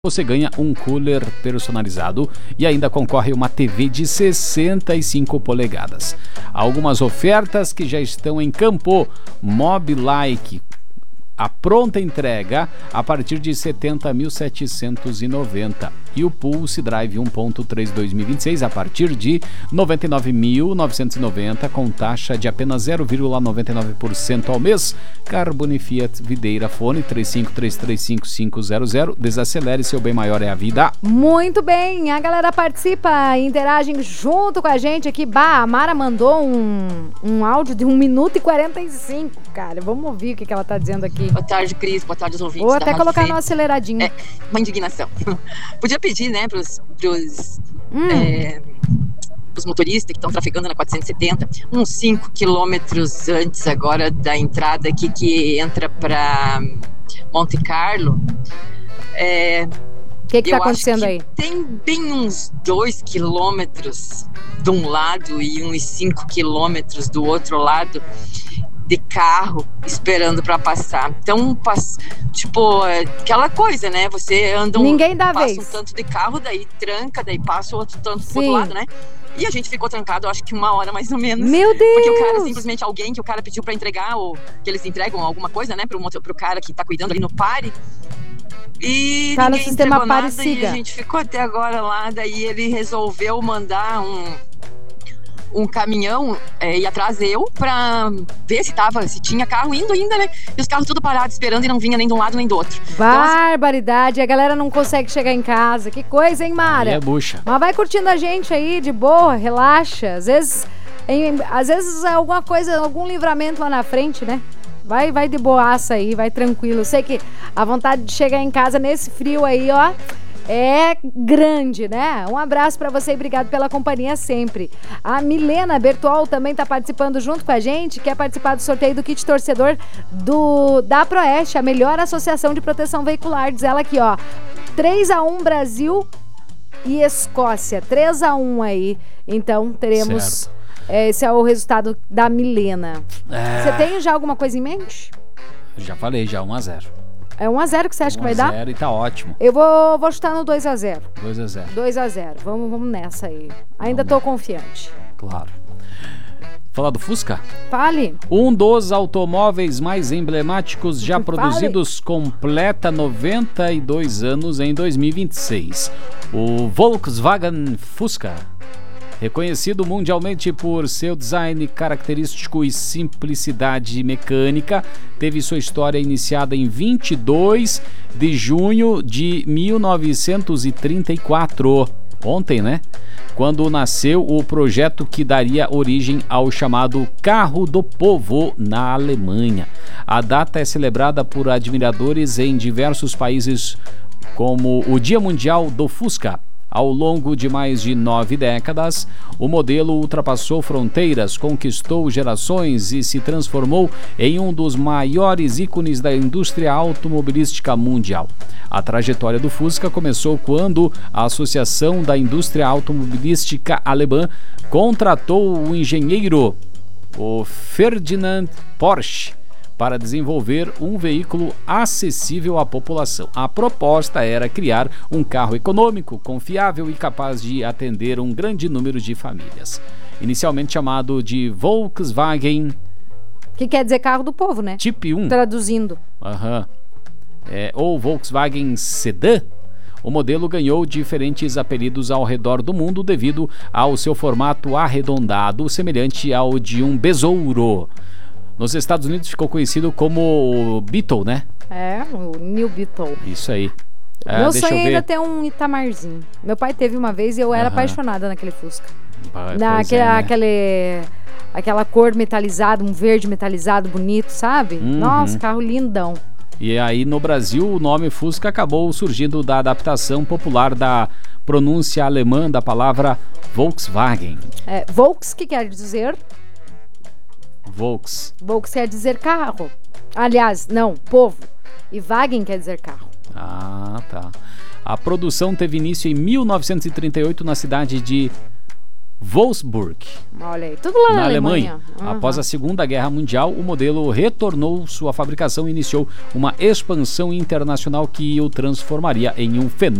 Você ganha um cooler personalizado e ainda concorre a uma TV de 65 polegadas. Algumas ofertas que já estão em campo. Mobilike, a pronta entrega a partir de 70.790 e o Pulse Drive 1.3 2026 a partir de 99.990 com taxa de apenas 0,99% ao mês. Carbone Fiat Videira Fone 35335500. Desacelere, seu bem maior é a vida. Muito bem, a galera participa, interagem junto com a gente aqui. A Mara mandou um áudio de 1 minuto e 45, cara. Vamos ouvir o que ela tá dizendo aqui. Boa tarde, Cris. Boa tarde aos ouvintes. Vou até colocar no aceleradinho. Uma indignação. Podia pedir, né, pros motoristas que estão trafegando na 470, uns 5 quilômetros antes agora da entrada aqui que entra para Monte Carlo. O que tá acontecendo aí? Tem bem uns 2 quilômetros de um lado e uns 5 quilômetros do outro lado de carro esperando para passar. Então, aquela coisa, né? Você anda Ninguém dá passa vez. um tanto de carro, daí tranca, daí passa outro tanto pro outro lado, né? E a gente ficou trancado, acho que 1 hora mais ou menos. Meu Deus! Porque o cara, simplesmente alguém que o cara pediu para entregar, ou que eles entregam alguma coisa, né? Pro cara que tá cuidando ali no pare. E tá no ninguém sistema entregou nada, Pare-Siga. e a gente ficou até agora lá, daí ele resolveu mandar um caminhão ir atrás pra ver se tinha carro indo ainda, né? E os carros tudo parados, esperando, e não vinha nem de um lado nem do outro. Barbaridade, a galera não consegue chegar em casa. Que coisa, hein, Mara? É bucha. Mas vai curtindo a gente aí, de boa, relaxa. Às vezes é alguma coisa, algum livramento lá na frente, né? Vai de boaça aí, vai tranquilo. Eu sei que a vontade de chegar em casa nesse frio aí, ó, é grande, né? Um abraço pra você e obrigado pela companhia sempre. A Milena Bertual também tá participando junto com a gente, quer participar do sorteio do kit torcedor da Proeste, a melhor associação de proteção veicular. Diz ela aqui, ó, 3-1 Brasil e Escócia, 3-1 aí. Então teremos... Certo. Esse é o resultado da Milena. Você tem já alguma coisa em mente? Já falei, já 1-0. É 1-0 que você acha que vai dar? 1-0 e tá ótimo. Eu vou chutar no 2-0. 2-0. 2-0. Vamos nessa aí. Ainda tô confiante. Claro. Falar do Fusca? Fale. Um dos automóveis mais emblemáticos já produzidos completa 92 anos em 2026. O Volkswagen Fusca. Reconhecido mundialmente por seu design característico e simplicidade mecânica, teve sua história iniciada em 22 de junho de 1934. Ontem, né? Quando nasceu o projeto que daria origem ao chamado Carro do Povo na Alemanha. A data é celebrada por admiradores em diversos países, como o Dia Mundial do Fusca. Ao longo de mais de 9 décadas, o modelo ultrapassou fronteiras, conquistou gerações e se transformou em um dos maiores ícones da indústria automobilística mundial. A trajetória do Fusca começou quando a Associação da Indústria Automobilística Alemã contratou o engenheiro Ferdinand Porsche para desenvolver um veículo acessível à população. A proposta era criar um carro econômico, confiável e capaz de atender um grande número de famílias. Inicialmente chamado de Volkswagen... Que quer dizer carro do povo, né? Type 1. Traduzindo. Ou Volkswagen Sedan. O modelo ganhou diferentes apelidos ao redor do mundo devido ao seu formato arredondado, semelhante ao de um besouro. Nos Estados Unidos ficou conhecido como o Beetle, né? O New Beetle. Isso aí. Meu sonho é ainda ter um Itamarzinho. Meu pai teve uma vez e eu era apaixonada naquele Fusca. Aquela cor metalizada, um verde metalizado bonito, sabe? Nossa, carro lindão. E aí no Brasil o nome Fusca acabou surgindo da adaptação popular da pronúncia alemã da palavra Volkswagen. Volks, que quer dizer... Volks quer dizer carro. Aliás, não, povo. E Wagen quer dizer carro. Tá. A produção teve início em 1938 na cidade de Wolfsburg, Olha aí, tudo lá na Alemanha. Após a Segunda Guerra Mundial, o modelo retornou sua fabricação e iniciou uma expansão internacional que o transformaria em um fenômeno